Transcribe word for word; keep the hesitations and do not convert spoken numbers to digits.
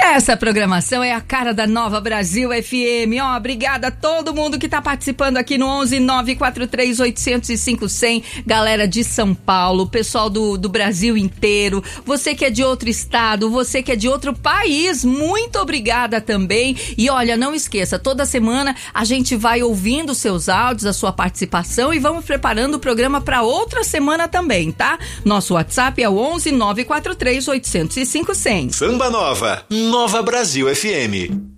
Essa programação é a cara da Nova Brasil F M. Ó, obrigada a todo mundo que tá participando aqui no onze nove quatro três oito zero cinco zero zero. Galera de São Paulo, pessoal do, do Brasil inteiro, você que é de outro estado, você que é de outro país, muito obrigada também. E olha, não esqueça, toda semana a gente vai ouvindo seus áudios, a sua participação e vamos preparando o programa para outra semana também, tá? Nosso WhatsApp é o onze nove quatro três oito zero cinco zero zero. Samba Nova, Nova Brasil F M.